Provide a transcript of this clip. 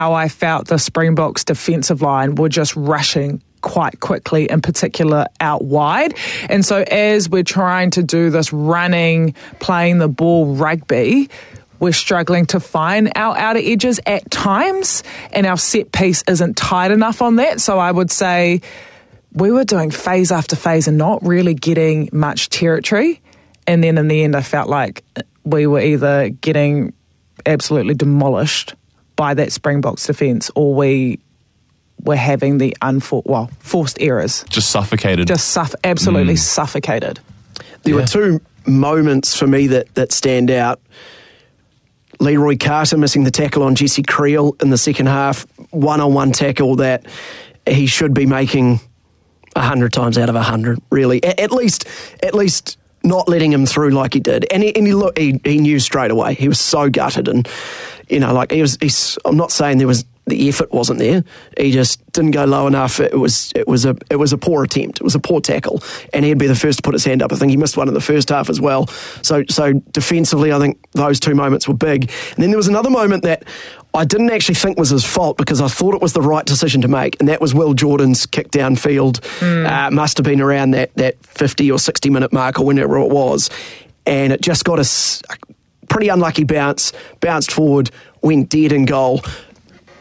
how I felt the Springboks defensive line were just rushing quite quickly, in particular out wide. And so as we're trying to do this running, playing the ball rugby, we're struggling to find our outer edges at times, and our set piece isn't tight enough on that. So I would say we were doing phase after phase and not really getting much territory. And then in the end, I felt like we were either getting absolutely demolished by that Springboks defence, or we were having the forced errors. Just suffocated. Absolutely suffocated. There were two moments for me that stand out. Leroy Carter missing the tackle on Jesse Creel in the second half, one-on-one tackle that he should be making 100 times out of 100, really. At least not letting him through like he did. And he knew straight away. He was so gutted, and I'm not saying the effort wasn't there. He just didn't go low enough. It was a poor attempt. It was a poor tackle, and he'd be the first to put his hand up. I think he missed one in the first half as well. So defensively, I think those two moments were big. And then there was another moment that I didn't actually think was his fault, because I thought it was the right decision to make, and that was Will Jordan's kick downfield. Must have been around that 50 or 60 minute mark, or whenever it was, and it just got a pretty unlucky bounce, bounced forward, went dead in goal.